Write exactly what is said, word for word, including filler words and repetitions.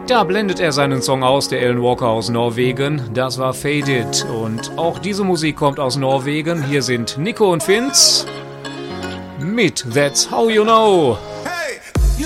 Da blendet er seinen Song aus, der Alan Walker aus Norwegen. Das war Faded. Und auch diese Musik kommt aus Norwegen. Hier sind Nico und Vince mit That's How You Know.